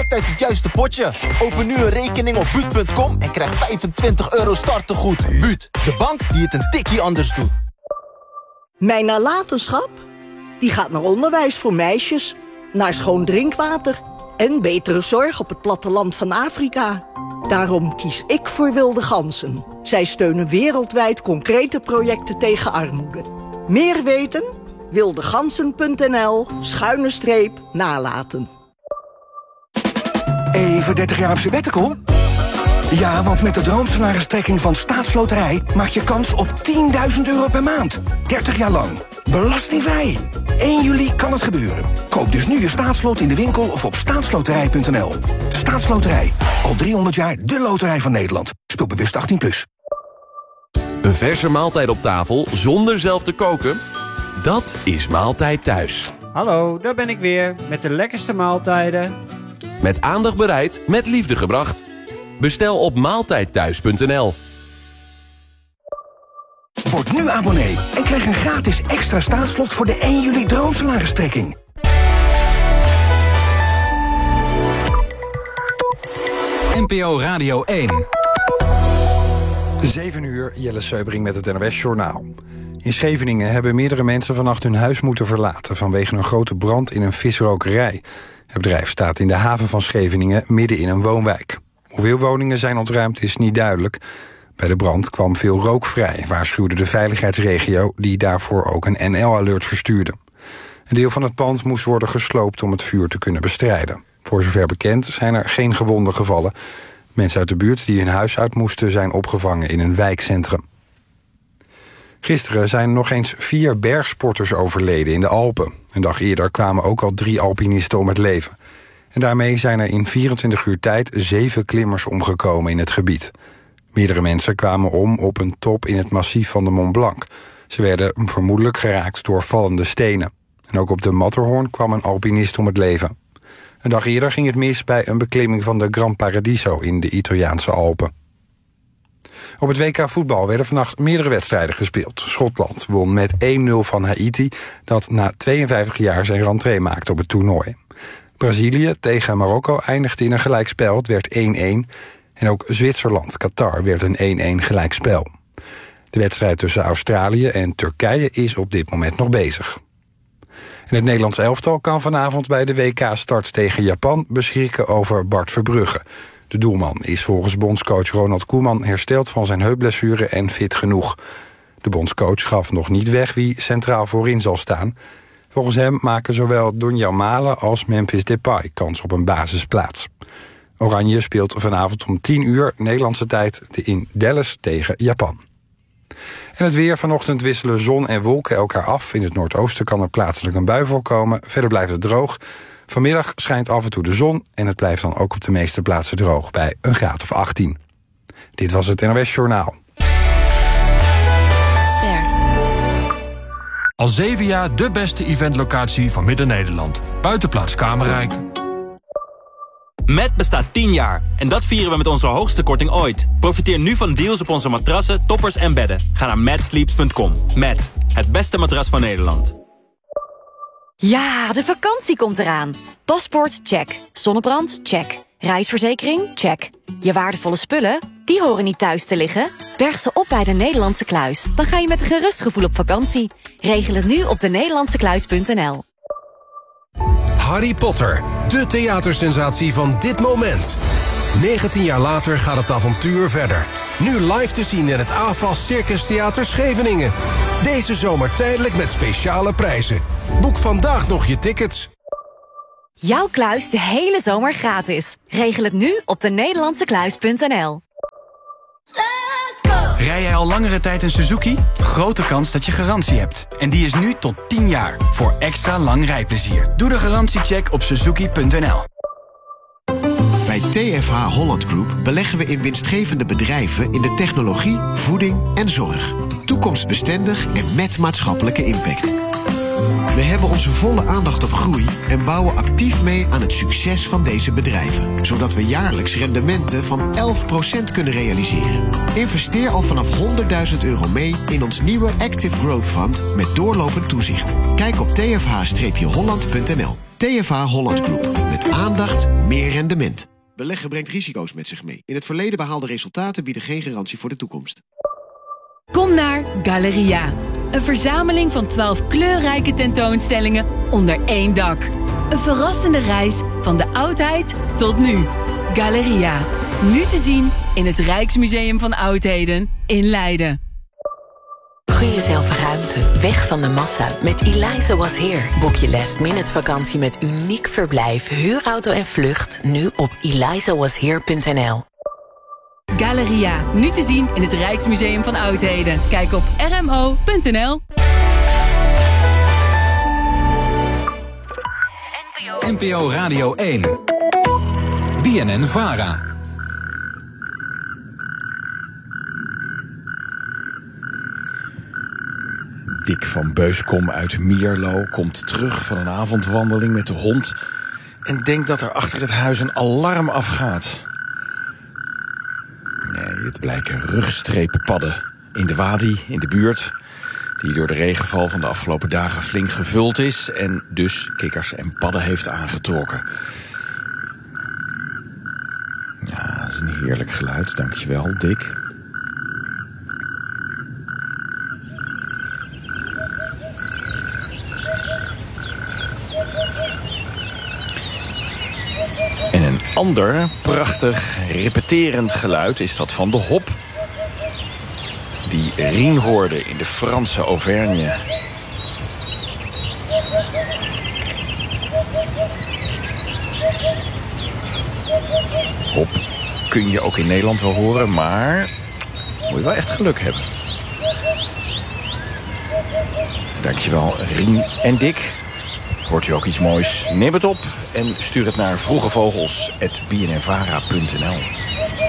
direct uit het juiste potje. Open nu een rekening op Buut.com en krijg €25 startegoed. Buut, de bank die het een tikkie anders doet. Mijn nalatenschap? Die gaat naar onderwijs voor meisjes, naar schoon drinkwater en betere zorg op het platteland van Afrika. Daarom kies ik voor Wilde Ganzen. Zij steunen wereldwijd concrete projecten tegen armoede. Meer weten? wildegansen.nl/nalaten. Even 30 jaar op sabbatical? Ja, want met de droomsalaristrekking van Staatsloterij maak je kans op €10.000 per maand. 30 jaar lang. Belastingvrij. 1 juli kan het gebeuren. Koop dus nu je staatslot in de winkel of op staatsloterij.nl. Staatsloterij. Al 300 jaar de loterij van Nederland. Speel bewust 18+. Een verse maaltijd op tafel zonder zelf te koken? Dat is Maaltijd Thuis. Hallo, daar ben ik weer met de lekkerste maaltijden. Met aandacht bereid, met liefde gebracht. Bestel op maaltijdthuis.nl. Word nu abonnee en krijg een gratis extra staatslot voor de 1 juli droomsalaristrekking. NPO Radio 1. 7 uur, Jelle Seubring met het NOS-journaal. In Scheveningen hebben meerdere mensen vannacht hun huis moeten verlaten vanwege een grote brand in een visrokerij. Het bedrijf staat in de haven van Scheveningen midden in een woonwijk. Hoeveel woningen zijn ontruimd is niet duidelijk. Bij de brand kwam veel rook vrij, waarschuwde de veiligheidsregio die daarvoor ook een NL-alert verstuurde. Een deel van het pand moest worden gesloopt om het vuur te kunnen bestrijden. Voor zover bekend zijn er geen gewonden gevallen. Mensen uit de buurt die hun huis uit moesten zijn opgevangen in een wijkcentrum. Gisteren zijn nog eens 4 bergsporters overleden in de Alpen. Een dag eerder kwamen ook al 3 alpinisten om het leven. En daarmee zijn er in 24 uur tijd 7 klimmers omgekomen in het gebied. Meerdere mensen kwamen om op een top in het massief van de Mont Blanc. Ze werden vermoedelijk geraakt door vallende stenen. En ook op de Matterhorn kwam een alpinist om het leven. Een dag eerder ging het mis bij een beklimming van de Gran Paradiso in de Italiaanse Alpen. Op het WK voetbal werden vannacht meerdere wedstrijden gespeeld. Schotland won met 1-0 van Haiti, dat na 52 jaar zijn rentree maakte op het toernooi. Brazilië tegen Marokko eindigde in een gelijkspel, het werd 1-1. En ook Zwitserland-Qatar werd een 1-1 gelijkspel. De wedstrijd tussen Australië en Turkije is op dit moment nog bezig. En het Nederlands elftal kan vanavond bij de WK-start tegen Japan beschikken over Bart Verbrugge. De doelman is volgens bondscoach Ronald Koeman hersteld van zijn heupblessure en fit genoeg. De bondscoach gaf nog niet weg wie centraal voorin zal staan. Volgens hem maken zowel Donjan Malen als Memphis Depay kans op een basisplaats. Oranje speelt vanavond om 10 uur Nederlandse tijd in Dallas tegen Japan. En het weer. Vanochtend wisselen zon en wolken elkaar af. In het noordoosten kan er plaatselijk een bui voorkomen. Verder blijft het droog. Vanmiddag schijnt af en toe de zon en het blijft dan ook op de meeste plaatsen droog bij een graad of 18. Dit was het NOS Journaal. Ster. Al 7 jaar de beste eventlocatie van Midden-Nederland. Buitenplaats Kamerrijk. Met bestaat 10 jaar en dat vieren we met onze hoogste korting ooit. Profiteer nu van deals op onze matrassen, toppers en bedden. Ga naar matsleeps.com. Met het beste matras van Nederland. Ja, de vakantie komt eraan. Paspoort, check. Zonnebrand, check. Reisverzekering, check. Je waardevolle spullen, die horen niet thuis te liggen. Berg ze op bij de Nederlandse Kluis. Dan ga je met een gerust gevoel op vakantie. Regel het nu op denederlandsekluis.nl. Harry Potter, de theatersensatie van dit moment. 19 jaar later gaat het avontuur verder. Nu live te zien in het AFAS Circus Theater Scheveningen. Deze zomer tijdelijk met speciale prijzen. Boek vandaag nog je tickets. Jouw kluis de hele zomer gratis. Regel het nu op denederlandsekluis.nl. Rij jij al langere tijd een Suzuki? Grote kans dat je garantie hebt. En die is nu tot 10 jaar. Voor extra lang rijplezier. Doe de garantiecheck op suzuki.nl. Bij TFH Holland Group beleggen we in winstgevende bedrijven in de technologie, voeding en zorg. Toekomstbestendig en met maatschappelijke impact. We hebben onze volle aandacht op groei en bouwen actief mee aan het succes van deze bedrijven. Zodat we jaarlijks rendementen van 11% kunnen realiseren. Investeer al vanaf €100.000 mee in ons nieuwe Active Growth Fund met doorlopend toezicht. Kijk op tfh-holland.nl. TFH Holland Group. Met aandacht meer rendement. Beleggen brengt risico's met zich mee. In het verleden behaalde resultaten bieden geen garantie voor de toekomst. Kom naar Galeria. Een verzameling van 12 kleurrijke tentoonstellingen onder één dak. Een verrassende reis van de oudheid tot nu. Galeria. Nu te zien in het Rijksmuseum van Oudheden in Leiden. Gun jezelf ruimte, weg van de massa. Met Eliza Was Here boek je last-minute vakantie met uniek verblijf, huurauto en vlucht. Nu op elizawashere.nl. Galeria, nu te zien in het Rijksmuseum van Oudheden. Kijk op rmo.nl. NPO Radio 1. BNN-VARA. Dick van Beuskom uit Mierlo komt terug van een avondwandeling met de hond en denkt dat er achter het huis een alarm afgaat. Nee, het blijken rugstreeppadden in de wadi, in de buurt, die door de regenval van de afgelopen dagen flink gevuld is en dus kikkers en padden heeft aangetrokken. Ja, dat is een heerlijk geluid, dankjewel, Dick. En een ander prachtig repeterend geluid is dat van de hop, die Rien hoorde in de Franse Auvergne. Hop kun je ook in Nederland wel horen, maar moet je wel echt geluk hebben. Dankjewel, Rien en Dick. Hoort u ook iets moois? Neem het op en stuur het naar vroegevogels@bnnvara.nl.